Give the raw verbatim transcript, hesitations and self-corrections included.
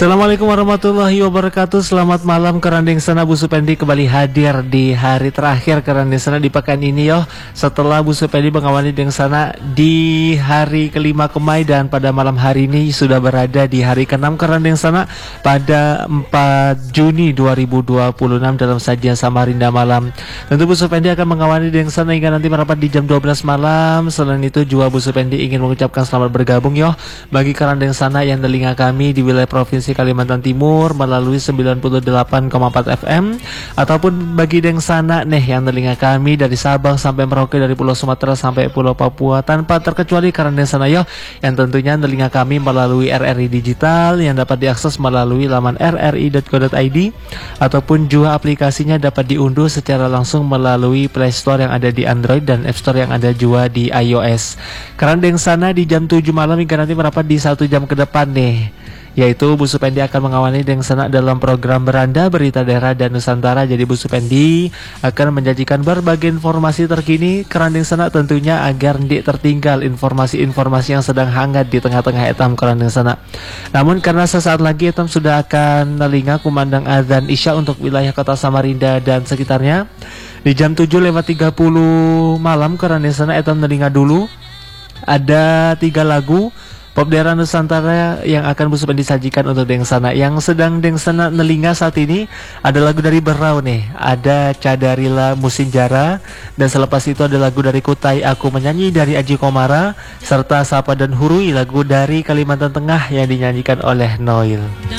Assalamualaikum warahmatullahi wabarakatuh. Selamat malam Kerandeng Sana. Bu Supendi kembali hadir di hari terakhir Kerandeng Sana di pekan ini yo. Setelah Bu Supendi mengawali Deng Sana di hari kelima Kemai, dan pada malam hari ini sudah berada di hari keenam Kerandeng Sana pada empat Juni dua ribu dua puluh enam dalam sajian Samarinda malam. Tentu Bu Supendi akan mengawali Deng Sana hingga nanti merapat di jam dua belas malam. Selain itu juga Bu Supendi ingin mengucapkan selamat bergabung yo bagi Kerandeng Sana yang telinga kami di wilayah Provinsi Kalimantan Timur melalui sembilan puluh delapan koma empat F M, ataupun bagi Deng Sana nih yang telinga kami dari Sabang sampai Merauke, dari Pulau Sumatera sampai Pulau Papua tanpa terkecuali Kerandeng Sana yo, yang tentunya telinga kami melalui R R I digital yang dapat diakses melalui laman r r i dot co dot i d, ataupun juga aplikasinya dapat diunduh secara langsung melalui Play Store yang ada di Android dan App Store yang ada juga di iOS. Kerandeng Sana di jam tujuh malam hingga nanti merapat di satu jam ke depan nih, yaitu Bu Supendi akan mengawali Deng Sana dalam program Beranda Berita Daerah dan Nusantara. Jadi Bu Supendi akan menjanjikan berbagai informasi terkini Kerandeng Sana tentunya agar tidak tertinggal informasi-informasi yang sedang hangat di tengah-tengah etam Kerandeng Sana. Namun karena sesaat lagi etam sudah akan telinga kumandang azan Isya untuk wilayah kota Samarinda dan sekitarnya, di jam tujuh lewat tiga puluh malam Kerandeng Sana etam telinga dulu ada tiga lagu pop daerah Nusantara yang akan Bu Supendi sajikan untuk Deng Sana. Yang sedang Deng Sana nelinga saat ini ada lagu dari Berau nih, ada Cadarila Musim Jara, dan selepas itu ada lagu dari Kutai Aku Menyanyi dari Aji Komara, serta Sapa dan Hurui lagu dari Kalimantan Tengah yang dinyanyikan oleh Noil.